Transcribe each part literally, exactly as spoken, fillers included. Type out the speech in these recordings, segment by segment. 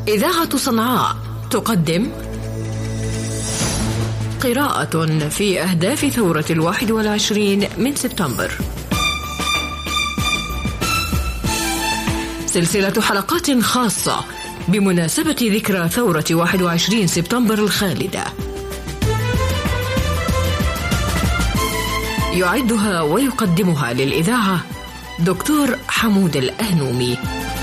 إذاعة صنعاء تقدم قراءة في أهداف ثورة الواحد والعشرين من سبتمبر، سلسلة حلقات خاصة بمناسبة ذكرى ثورة واحد وعشرين سبتمبر الخالدة. يعدها ويقدمها للإذاعة دكتور حمود الأهنومي.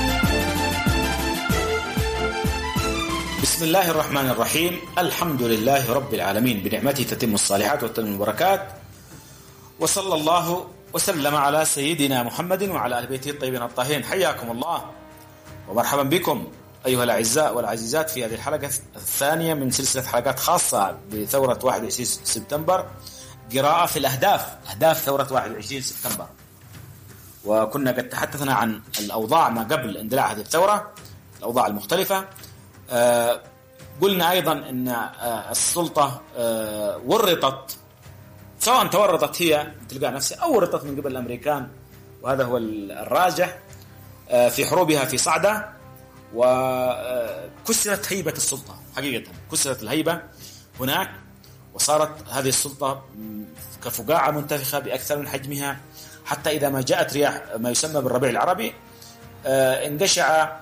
بسم الله الرحمن الرحيم. الحمد لله رب العالمين، بنعمته تتم الصالحات وتتم البركات، وصلى الله وسلم على سيدنا محمد وعلى آل بيته الطيبين الطاهرين. حياكم الله ومرحبا بكم أيها الأعزاء والعزيزات في هذه الحلقة الثانية من سلسلة حلقات خاصة بثورة واحد وعشرين سبتمبر، قراءة في الأهداف، أهداف ثورة واحد وعشرين سبتمبر. وكنا قد تحدثنا عن الأوضاع ما قبل اندلاع هذه الثورة، الأوضاع المختلفة. آه قلنا أيضا أن آه السلطة آه ورطت، سواء تورطت هي تلقى نفسها أو ورطت من قبل الأمريكان، وهذا هو الراجح آه في حروبها في صعدة، وكسرت هيبة السلطة. حقيقة كسرت الهيبة هناك، وصارت هذه السلطة كفقاعة منتفخة بأكثر من حجمها، حتى إذا ما جاءت رياح ما يسمى بالربيع العربي آه انقشع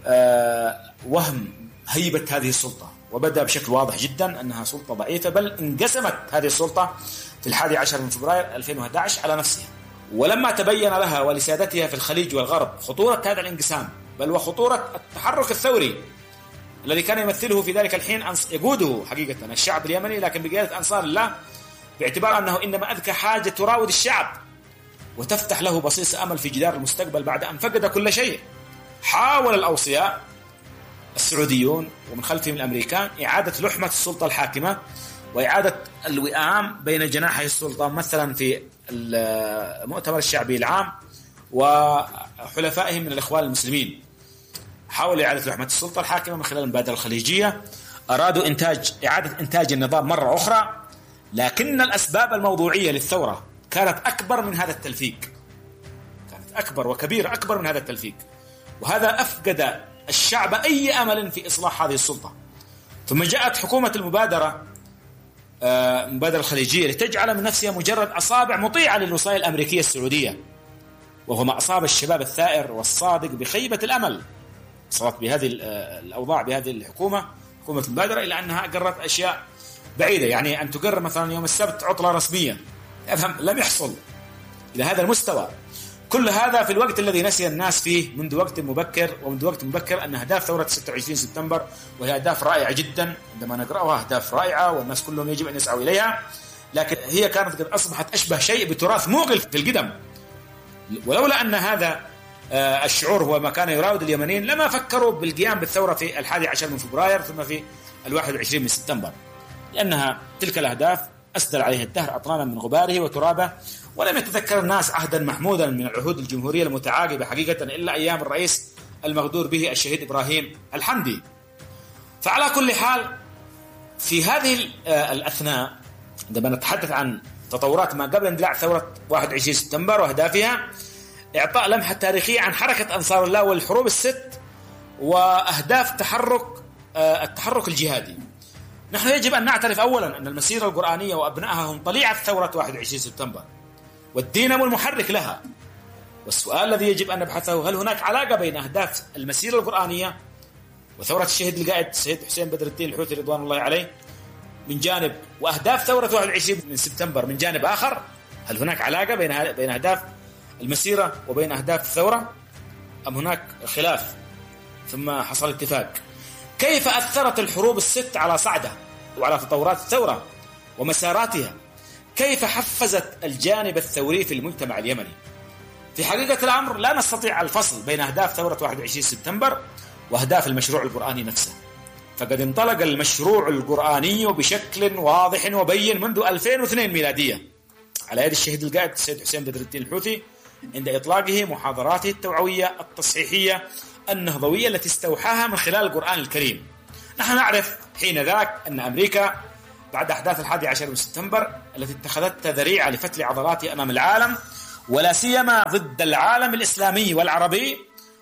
آه وهم هيبة هذه السلطة، وبدأ بشكل واضح جدا أنها سلطة ضعيفة، بل انقسمت هذه السلطة في الحادي عشر من فبراير ألفين وأحد عشر على نفسها. ولما تبين لها ولسادتها في الخليج والغرب خطورة هذا الانقسام، بل وخطورة التحرك الثوري الذي كان يمثله في ذلك الحين يقوده حقيقة الشعب اليمني، لكن بقيادة أنصار الله، باعتبار أنه إنما أذكى حاجة تراود الشعب وتفتح له بصيص أمل في جدار المستقبل بعد أن فقد كل شيء. حاول الأوصياء السعوديون ومن خلفهم الأمريكان إعادة لحمة السلطة الحاكمة وإعادة الوئام بين جناحي السلطة، مثلا في المؤتمر الشعبي العام وحلفائهم من الإخوان المسلمين. حاولوا إعادة لحمة السلطة الحاكمة من خلال المبادرة الخليجية، أرادوا إنتاج إعادة إنتاج النظام مرة أخرى، لكن الأسباب الموضوعية للثورة كانت أكبر من هذا التلفيق، كانت أكبر وكبيرة أكبر من هذا التلفيق، وهذا أفقد الشعب أي أمل في إصلاح هذه السلطة. ثم جاءت حكومة المبادرة المبادرة الخليجية لتجعل من نفسها مجرد أصابع مطيعة للوصاية الأمريكية السعودية، وهو ما أصاب الشباب الثائر والصادق بخيبة الأمل. صارت بهذه الأوضاع بهذه الحكومة، حكومة المبادرة، إلى أنها قررت أشياء بعيدة، يعني أن تقرر مثلا يوم السبت عطلة رسمية، لم يحصل إلى هذا المستوى. كل هذا في الوقت الذي نسي الناس فيه منذ وقت مبكر، ومنذ وقت مبكر أن أهداف ثورة ستة وعشرين سبتمبر، وهي أهداف رائعة جدا عندما نقرأها، أهداف رائعة والناس كلهم يجب أن يسعوا إليها، لكن هي كانت قد أصبحت أشبه شيء بتراث موغل في القدم. ولولا أن هذا الشعور هو ما كان يراود اليمنيين لما فكروا بالقيام بالثورة في الحادي عشر من فبراير ثم في الواحد وعشرين من سبتمبر، لأنها تلك الأهداف أسدل عليها الدهر أطنانا من غباره وترابه، ولم يتذكر الناس عهدا محمودا من العهود الجمهورية المتعاقبة حقيقة إلا أيام الرئيس المغدور به الشهيد إبراهيم الحمدي. فعلى كل حال في هذه الأثناء عندما نتحدث عن تطورات ما قبل اندلاع ثورة واحد وعشرين سبتمبر وأهدافها، إعطاء لمحة تاريخية عن حركة أنصار الله والحروب الست وأهداف تحرك التحرك الجهادي. نحن يجب أن نعترف أولا أن المسيرة القرآنية وأبنائها هم طليعة ثورة واحد وعشرين سبتمبر والدينامو المحرك لها. والسؤال الذي يجب أن نبحثه، هل هناك علاقة بين أهداف المسيرة القرآنية وثورة الشهيد القائد السيد حسين بدر الدين الحوثي رضوان الله عليه من جانب، وأهداف ثورة واحد وعشرين من سبتمبر من جانب آخر؟ هل هناك علاقة بين بين أهداف المسيرة وبين أهداف الثورة، أم هناك خلاف ثم حصل اتفاق؟ كيف أثرت الحروب الست على صعدة وعلى تطورات الثورة ومساراتها؟ كيف حفزت الجانب الثوري في المجتمع اليمني؟ في حقيقة الأمر لا نستطيع الفصل بين أهداف ثورة واحد وعشرين سبتمبر وأهداف المشروع القرآني نفسه، فقد انطلق المشروع القرآني بشكل واضح وبين منذ ألفين واثنين ميلادية على يد الشهيد القائد السيد حسين بدر الدين الحوثي عند إطلاقه محاضراته التوعوية التصحيحية النهضوية التي استوحاها من خلال القرآن الكريم. نحن نعرف حين ذاك أن أمريكا بعد أحداث الحادي عشر من سبتمبر التي اتخذتها ذريعة لفتل عضلاتها أمام العالم، ولا سيما ضد العالم الإسلامي والعربي،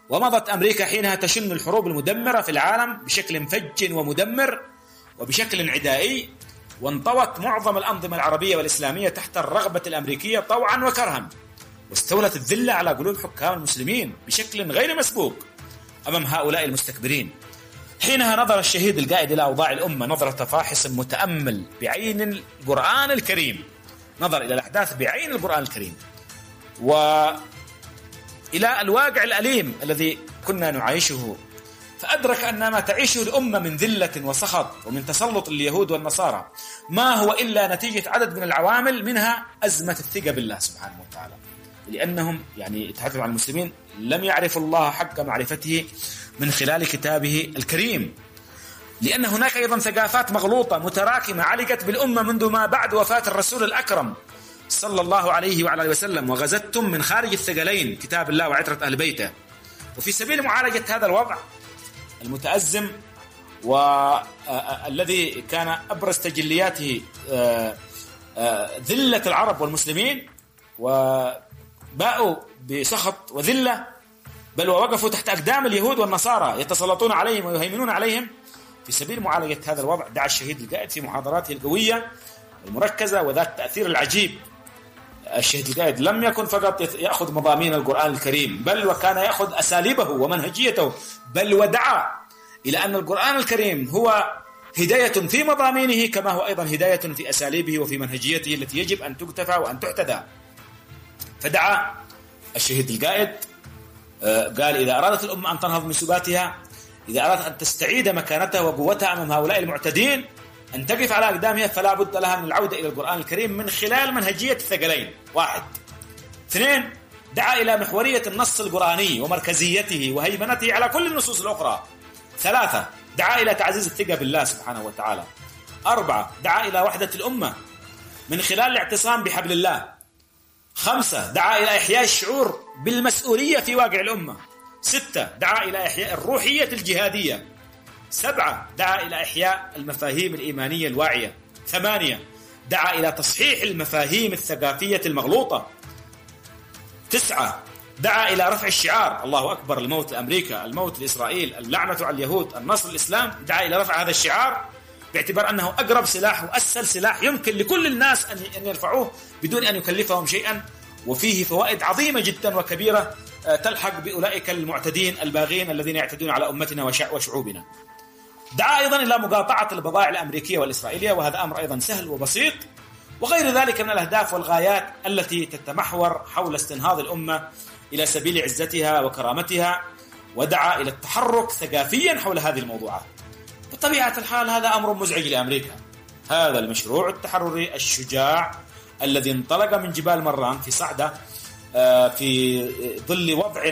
ومضت أمريكا حينها تشن الحروب المدمرة في العالم بشكل فج ومدمر وبشكل عدائي، وانطوت معظم الأنظمة العربية والإسلامية تحت الرغبة الأمريكية طوعا وكرها، واستولت الذلة على قلوب حكام المسلمين بشكل غير مسبوق أمام هؤلاء المستكبرين. حينها نظر الشهيد القائد إلى أوضاع الأمة نظرة فاحص متأمل بعين القرآن الكريم، نظر إلى الأحداث بعين القرآن الكريم وإلى الواقع الأليم الذي كنا نعيشه، فأدرك أن ما تعيشه الأمة من ذلة وسخط ومن تسلط اليهود والنصارى ما هو إلا نتيجة عدد من العوامل، منها أزمة الثقة بالله سبحانه وتعالى، لأنهم يعني يتحدث عن المسلمين لم يعرفوا الله حق معرفته من خلال كتابه الكريم، لأن هناك أيضا ثقافات مغلوطة متراكمة علقت بالأمة منذ ما بعد وفاة الرسول الأكرم صلى الله عليه وعلى آله وسلم، وغزتم من خارج الثقلين كتاب الله وعترة أهل بيته. وفي سبيل معالجة هذا الوضع المتأزم والذي كان أبرز تجلياته ذلة العرب والمسلمين، وباءوا بسخط وذلة، بل ووقفوا تحت أقدام اليهود والنصارى يتسلطون عليهم ويهيمنون عليهم. في سبيل معالجة هذا الوضع دعا الشهيد القائد في محاضراته القوية المركزة وذات التأثير العجيب. الشهيد القائد لم يكن فقط يأخذ مضامين القرآن الكريم، بل وكان يأخذ أساليبه ومنهجيته، بل ودعا إلى أن القرآن الكريم هو هداية في مضامينه كما هو أيضا هداية في أساليبه وفي منهجيته التي يجب أن تكتفى وأن تحتذى. فدعا الشهيد القائد قال إذا أرادت الأمة أن تنهض من سباتها، إذا أرادت أن تستعيد مكانتها وقوتها أمام هؤلاء المعتدين، أن تقف على أقدامها، فلا بد لها من العودة إلى القرآن الكريم من خلال منهجية الثقلين. واحد. اثنين، دعا إلى محورية النص القرآني ومركزيته وهيمنته على كل النصوص الأخرى. ثلاثة، دعا إلى تعزيز الثقة بالله سبحانه وتعالى. أربعة، دعا إلى وحدة الأمة من خلال الاعتصام بحبل الله. خمسة، دعا إلى إحياء الشعور بالمسؤولية في واقع الأمة. ستة، دعا إلى إحياء الروحية الجهادية. سبعة، دعا إلى إحياء المفاهيم الإيمانية الواعية. ثمانية، دعا إلى تصحيح المفاهيم الثقافية المغلوطة. تسعة، دعا إلى رفع الشعار الله أكبر، الموت لأمريكا، الموت لإسرائيل، اللعنة على اليهود، النصر للإسلام. دعا إلى رفع هذا الشعار باعتبار أنه أقرب سلاح وأسهل سلاح يمكن لكل الناس أن يرفعوه بدون أن يكلفهم شيئا، وفيه فوائد عظيمة جدا وكبيرة تلحق بأولئك المعتدين الباغين الذين يعتدون على أمتنا وشعوبنا. دعا أيضا إلى مقاطعة البضائع الأمريكية والإسرائيلية، وهذا أمر أيضا سهل وبسيط، وغير ذلك من الأهداف والغايات التي تتمحور حول استنهاض الأمة إلى سبيل عزتها وكرامتها. ودعا إلى التحرك ثقافيا حول هذه الموضوعات. بطبيعة الحال هذا أمر مزعج لأمريكا، هذا المشروع التحرري الشجاع الذي انطلق من جبال مران في صعدة في ظل وضع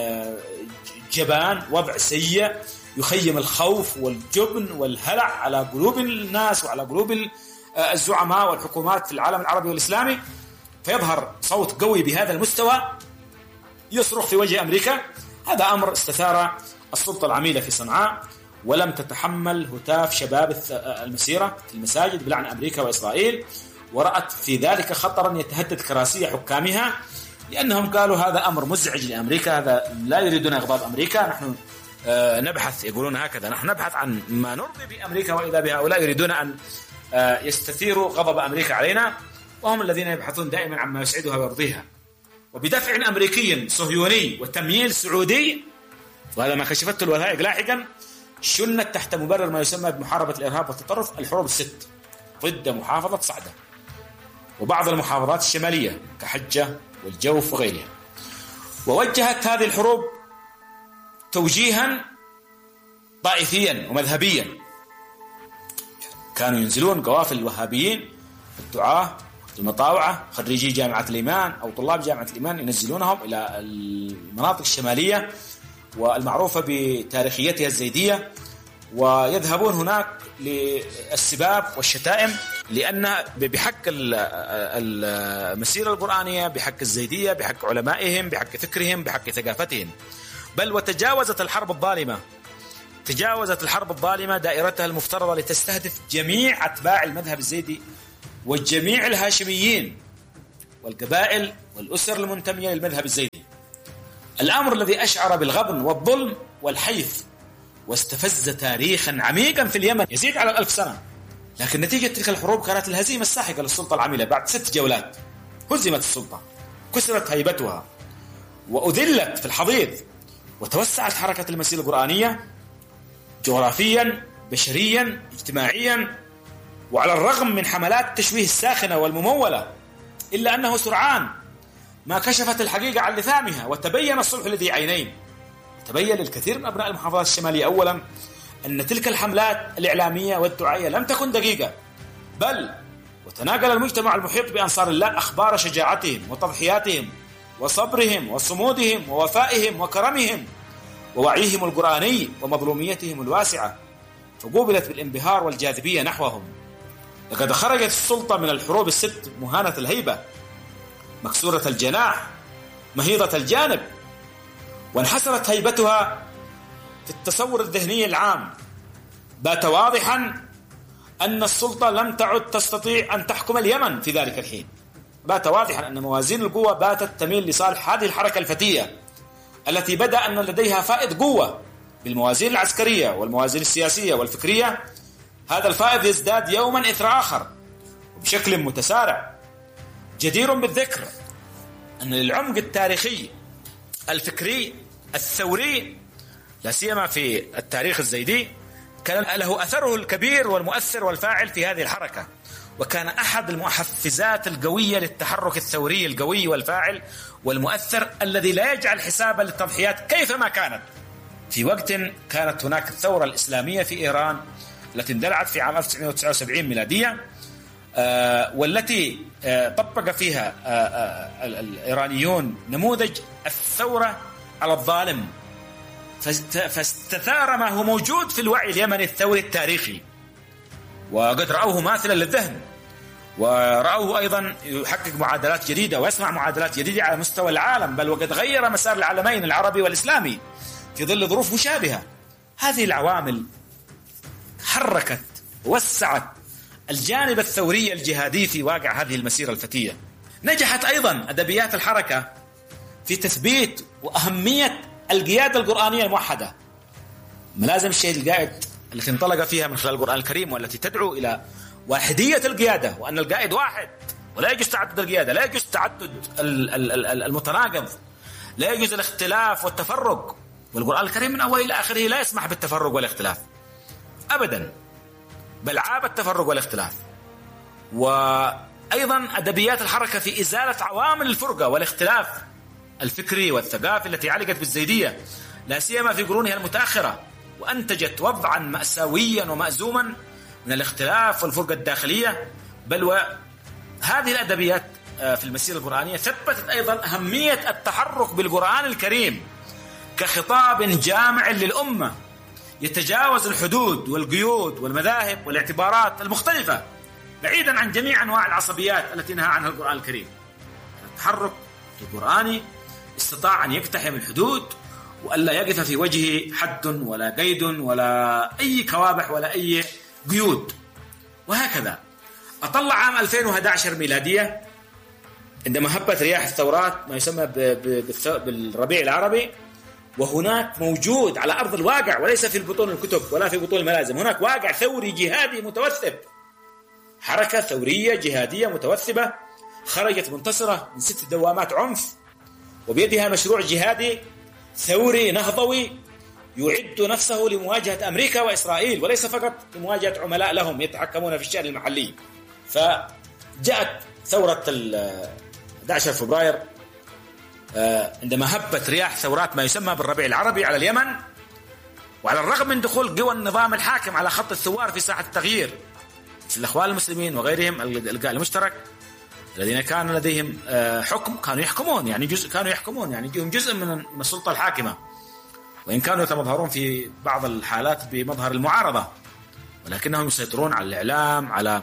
جبان، وضع سيء يخيم الخوف والجبن والهلع على قلوب الناس وعلى قلوب الزعماء والحكومات في العالم العربي والإسلامي، فيظهر صوت قوي بهذا المستوى يصرخ في وجه أمريكا. هذا أمر استثار السلطة العميلة في صنعاء، ولم تتحمل هتاف شباب المسيرة في المساجد بلعن أمريكا وإسرائيل، ورأت في ذلك خطرا يتهدد كراسي حكامها، لأنهم قالوا هذا أمر مزعج لأمريكا، هذا لا يريدون إغضاب أمريكا، نحن نبحث، يقولون هكذا، نحن نبحث عن ما نرضي بأمريكا، وإذا بهؤلاء يريدون أن يستثيروا غضب أمريكا علينا، وهم الذين يبحثون دائما عما يسعدها ويرضيها. وبدفع أمريكي صهيوني وتمييل سعودي، وهذا ما كشفته الوثائق لاحقا، شنت تحت مبرر ما يسمى بمحاربة الإرهاب والتطرف الحروب الست ضد محافظة صعدة وبعض المحافظات الشمالية كحجة والجوف وغيرها. ووجهت هذه الحروب توجيها طائفيا ومذهبيا، كانوا ينزلون قوافل الوهابيين الدعاة المطاوعة خريجي جامعة الإيمان أو طلاب جامعة الإيمان، ينزلونهم إلى المناطق الشمالية والمعروفة بتاريخيتها الزيدية، ويذهبون هناك للسباب والشتائم، لأن بحق المسيرة القرآنية، بحق الزيدية، بحق علمائهم، بحق فكرهم، بحق ثقافتهم. بل وتجاوزت الحرب الظالمة تجاوزت الحرب الظالمة دائرتها المفترضة لتستهدف جميع أتباع المذهب الزيدي وجميع الهاشميين والقبائل والأسر المنتمية للمذهب الزيدي. الأمر الذي أشعر بالغبن والظلم والحيف، واستفز تاريخا عميقا في اليمن يزيد على الألف سنة. لكن نتيجة تلك الحروب كانت الهزيمة الساحقة للسلطة العاملة. بعد ست جولات هزمت السلطة، كسرت هيبتها وأذلت في الحضيض، وتوسعت حركة المسيرة القرآنية جغرافيا بشريا اجتماعيا. وعلى الرغم من حملات التشويه الساخنة والممولة، إلا أنه سرعان ما كشفت الحقيقة عن لثامها، وتبين الصلح الذي عينين. تبين للكثير من أبناء المحافظات الشمالية أولا أن تلك الحملات الإعلامية والدعائية لم تكن دقيقة، بل وتناقل المجتمع المحيط بأنصار الله أخبار شجاعتهم وتضحياتهم وصبرهم وصمودهم ووفائهم وكرمهم ووعيهم القرآني ومظلوميتهم الواسعة، فقوبلت بالانبهار والجاذبية نحوهم. لقد خرجت السلطة من الحروب الست مهانة الهيبة، مكسورة الجناح، مهيضة الجانب، وانحسرت هيبتها في التصور الذهني العام. بات واضحا أن السلطة لم تعد تستطيع أن تحكم اليمن في ذلك الحين. بات واضحا أن موازين القوة باتت تميل لصالح هذه الحركة الفتية التي بدأ أن لديها فائض قوة بالموازين العسكرية والموازين السياسية والفكرية. هذا الفائض يزداد يوما إثر آخر وبشكل متسارع. جدير بالذكر أن للعمق التاريخي الفكري الثوري، لا سيما في التاريخ الزيدي، كان له أثره الكبير والمؤثر والفاعل في هذه الحركة، وكان أحد المحفزات القوية للتحرك الثوري القوي والفاعل والمؤثر الذي لا يجعل حسابا للتضحيات كيفما كانت. في وقت كانت هناك الثورة الإسلامية في إيران التي اندلعت في عام ألف وتسعمائة وتسعة وسبعين ميلادية، آه والتي آه طبق فيها آه آه الإيرانيون نموذج الثورة على الظالم، فاستثار ما هو موجود في الوعي اليمني الثوري التاريخي، وقد رأوه ماثلا للذهن، ورأوه أيضا يحقق معادلات جديدة ويصنع معادلات جديدة على مستوى العالم، بل وقد غير مسار العالمين العربي والإسلامي في ظل ظروف مشابهة. هذه العوامل حركت ووسعت الجانب الثوري الجهادي في واقع هذه المسيرة الفتية. نجحت أيضا أدبيات الحركة في تثبيت وأهمية القيادة القرآنية الموحدة، ملازم الشيء القائد التي انطلق فيها من خلال القرآن الكريم، والتي تدعو إلى واحدية القيادة، وأن القائد واحد ولا يجوز تعدد القيادة، لا يجوز تعدد المتناقض، لا يجوز الاختلاف والتفرق، والقرآن الكريم من أول إلى آخره لا يسمح بالتفرق والاختلاف أبدا، بل عاب التفرق والاختلاف. وأيضا أدبيات الحركة في إزالة عوامل الفرقة والاختلاف الفكري والثقافي التي علقت بالزيدية لا سيما في قرونها المتأخرة، وأنتجت وضعا مأساويا ومأزوما من الاختلاف والفرقة الداخلية. بل وهذه الأدبيات في المسيرة القرآنية ثبتت أيضا أهمية التحرك بالقرآن الكريم كخطاب جامع للأمة يتجاوز الحدود والقيود والمذاهب والاعتبارات المختلفة، بعيدا عن جميع أنواع العصبيات التي نهى عنها القرآن الكريم. التحرك القرآني استطاع أن يقتحم الحدود وألا يقف في وجهه حد ولا قيد ولا أي كوابح ولا أي قيود. وهكذا أطلع عام ألفين وأحد عشر ميلادية عندما هبت رياح الثورات ما يسمى بالربيع العربي، وهناك موجود على أرض الواقع وليس في بطون الكتب ولا في بطون الملازم، هناك واقع ثوري جهادي متوثب، حركة ثورية جهادية متوثبة خرجت منتصرة من ست دوامات عنف، وبيدها مشروع جهادي ثوري نهضوي يعد نفسه لمواجهة أمريكا وإسرائيل، وليس فقط لمواجهة عملاء لهم يتحكمون في الشأن المحلي. فجاءت ثورة أحد عشر فبراير عندما هبت رياح ثورات ما يسمى بالربيع العربي على اليمن، وعلى الرغم من دخول قوى النظام الحاكم على خط الثوار في ساحة التغيير في الأخوان المسلمين وغيرهم الإلقاء المشترك الذين كان لديهم حكم كانوا يحكمون يعني جزء كانوا يحكمون يعني يجيهم جزء من السلطة الحاكمة، وإن كانوا يتمظهرون في بعض الحالات بمظهر المعارضة، ولكنهم يسيطرون على الإعلام، على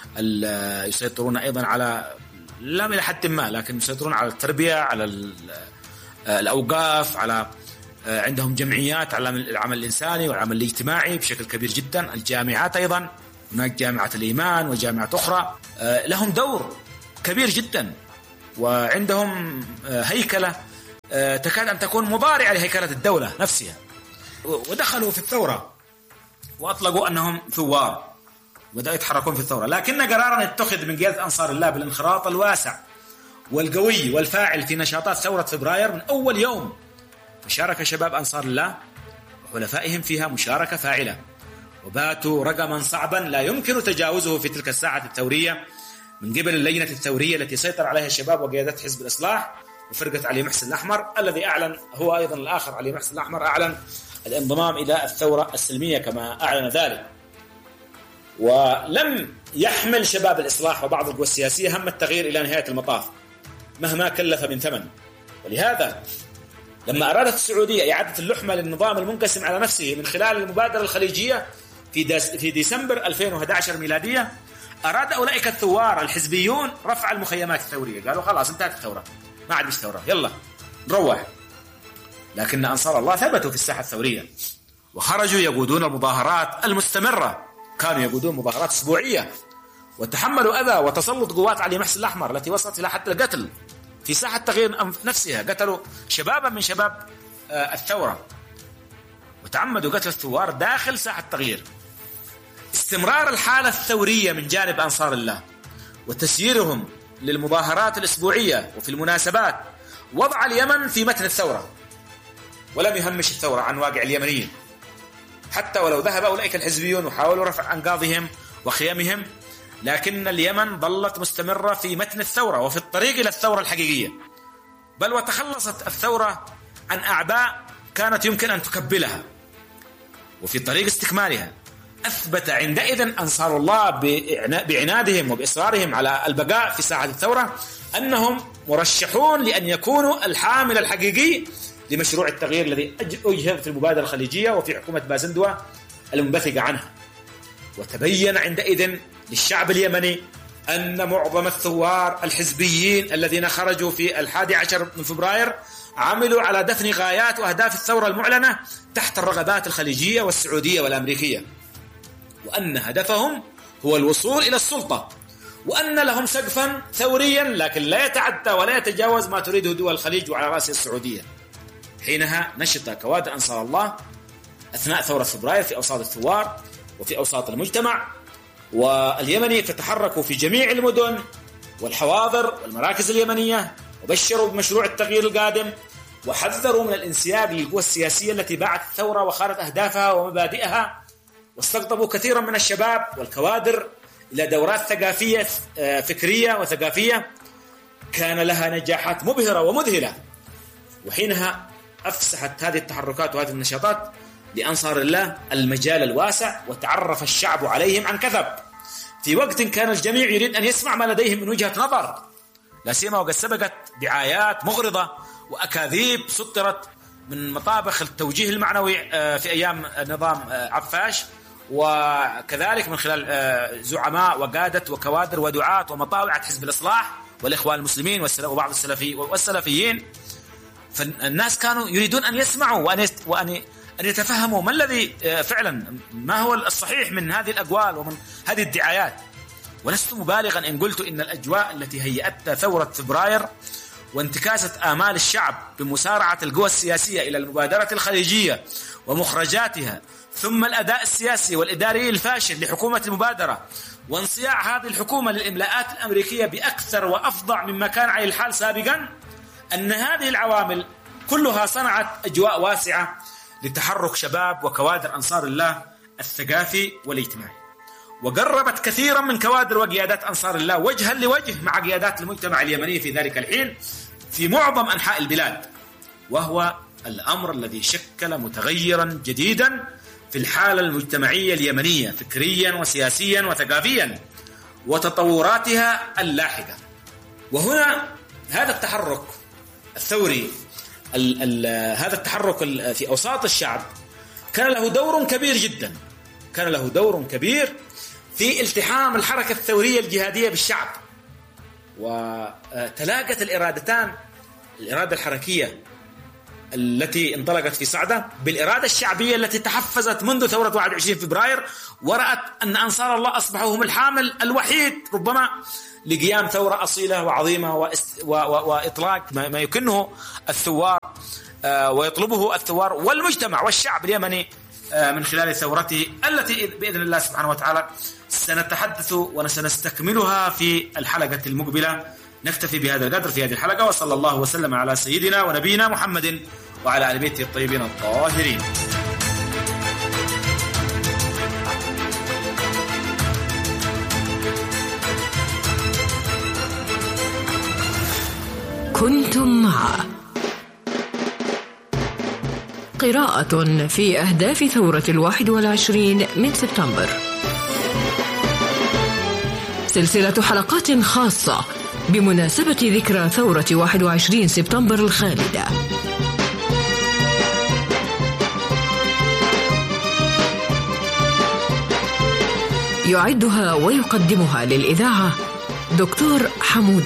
يسيطرون أيضا على لا إلى حد ما لكن يسيطرون على التربية، على الأوقاف، على عندهم جمعيات على العمل الإنساني والعمل الاجتماعي بشكل كبير جدا. الجامعات أيضا هناك جامعة الإيمان وجامعات أخرى لهم دور كبير جدا، وعندهم هيكلة تكاد أن تكون مضارعة لهيكلة الدولة نفسها، ودخلوا في الثورة وأطلقوا أنهم ثوار وبدأوا يتحركون في الثورة. لكن قرارا اتخذ من قيادة أنصار الله بالانخراط الواسع والقوي والفاعل في نشاطات ثورة فبراير من أول يوم، فشارك شباب أنصار الله وحلفائهم فيها مشاركة فاعلة، وباتوا رقما صعبا لا يمكن تجاوزه في تلك الساعة الثورية من قبل اللجنة الثورية التي سيطر عليها الشباب وقيادة حزب الإصلاح وفرقة علي محسن الأحمر، الذي أعلن هو أيضا الآخر علي محسن الأحمر أعلن الانضمام إلى الثورة السلمية كما أعلن ذلك. ولم يحمل شباب الإصلاح وبعض القوى السياسية هم التغيير إلى نهاية المطاف مهما كلف من ثمن. ولهذا لما أرادت السعودية إعادة اللحمة للنظام المنقسم على نفسه من خلال المبادرة الخليجية في في ديسمبر ألفين وأحد عشر ميلادية، أراد أولئك الثوار الحزبيون رفع المخيمات الثورية، قالوا خلاص انتهت الثورة، ما عاد مش ثورة، يلا نروح. لكن أنصار الله ثبتوا في الساحة الثورية وخرجوا يقودون المظاهرات المستمرة، كانوا يقودون مظاهرات أسبوعية وتحملوا أذى وتسلط قوات علي محسن الأحمر التي وصلت إلى حتى القتل في ساحة تغيير نفسها، قتلوا شبابا من شباب الثورة وتعمدوا قتل الثوار داخل ساحة التغيير. استمرار الحالة الثورية من جانب أنصار الله وتسييرهم للمظاهرات الأسبوعية وفي المناسبات وضع اليمن في متن الثورة، ولم يهمش الثورة عن واقع اليمنيين، حتى ولو ذهب أولئك الحزبيون وحاولوا رفع أنقاضهم وخيامهم، لكن اليمن ظلت مستمرة في متن الثورة وفي الطريق إلى الثورة الحقيقية، بل وتخلصت الثورة عن أعباء كانت يمكن أن تكبلها وفي طريق استكمالها. أثبت عندئذ أنصار الله بعنادهم وبإصرارهم على البقاء في ساحة الثورة أنهم مرشحون لأن يكونوا الحامل الحقيقي لمشروع التغيير الذي أجهد في المبادرة الخليجية وفي حكومة بازندوة المنبثقة عنها. وتبين عندئذ للشعب اليمني أن معظم الثوار الحزبيين الذين خرجوا في الحادي عشر من فبراير عملوا على دفن غايات وأهداف الثورة المعلنة تحت الرغبات الخليجية والسعودية والأمريكية، وأن هدفهم هو الوصول إلى السلطة، وأن لهم سقفا ثوريا لكن لا يتعدى ولا يتجاوز ما تريده دول الخليج وعلى رأسها السعودية. حينها نشط كوادر أنصار الله أثناء ثورة فبراير في أوساط الثوار وفي أوساط المجتمع واليمني، فتحركوا في جميع المدن والحواضر والمراكز اليمنية وبشروا بمشروع التغيير القادم، وحذروا من الانسياب للقوى السياسية التي باعت الثورة وخانت أهدافها ومبادئها، واستقطبوا كثيرا من الشباب والكوادر إلى دورات ثقافية فكرية وثقافية كان لها نجاحات مبهرة ومذهلة. وحينها أفسحت هذه التحركات وهذه النشاطات لأنصار الله المجال الواسع، وتعرف الشعب عليهم عن كثب في وقت كان الجميع يريد أن يسمع ما لديهم من وجهة نظر، لا سيما وقد سبقت دعايات مغرضة وأكاذيب سطرت من مطابخ التوجيه المعنوي في أيام نظام عفاش، وكذلك من خلال زعماء وقادة وكوادر ودعاة ومطاوعة حزب الإصلاح والإخوان المسلمين وبعض السلفي والسلفيين. فالناس كانوا يريدون أن يسمعوا وأن وأن أن يتفهموا ما الذي فعلا ما هو الصحيح من هذه الأقوال ومن هذه الدعايات. ولست مبالغا إن قلت إن الأجواء التي هيأتها ثورة فبراير وانتكاسة آمال الشعب بمسارعة القوى السياسية إلى المبادرة الخليجية ومخرجاتها، ثم الأداء السياسي والإداري الفاشل لحكومة المبادرة وانصياع هذه الحكومة للإملاءات الأمريكية بأكثر وأفظع مما كان عليه الحال سابقا، أن هذه العوامل كلها صنعت أجواء واسعة لتحرك شباب وكوادر أنصار الله الثقافي والاجتماعي، وقربت كثيرا من كوادر وقيادات أنصار الله وجها لوجه مع قيادات المجتمع اليمني في ذلك الحين في معظم أنحاء البلاد، وهو الأمر الذي شكل متغيرا جديدا في الحالة المجتمعية اليمنية فكريا وسياسيا وثقافيا وتطوراتها اللاحقة. وهنا هذا التحرك الثوري ال ال هذا التحرك في أوساط الشعب كان له دور كبير جدا، كان له دور كبير في التحام الحركة الثورية الجهادية بالشعب، وتلاقت الإرادتان، الإرادة الحركية التي انطلقت في صعدة، بالإرادة الشعبية التي تحفزت منذ ثورة واحد وعشرين فبراير، ورأت أن أنصار الله أصبحوا هم الحامل الوحيد ربما لقيام ثورة أصيلة وعظيمة وإطلاق ما يكنه الثوار ويطلبه الثوار والمجتمع والشعب اليمني من خلال ثورته التي بإذن الله سبحانه وتعالى سنتحدث وسنستكملها في الحلقة المقبلة. نكتفي بهذا القدر في هذه الحلقة، وصلى الله وسلم على سيدنا ونبينا محمد وعلى آل بيته الطيبين الطاهرين. كنتم مع قراءة في أهداف ثورة الواحد والعشرين من سبتمبر، سلسلة حلقات خاصة بمناسبة ذكرى ثورة واحد وعشرين سبتمبر الخالدة. يعدها ويقدمها للإذاعة دكتور حمود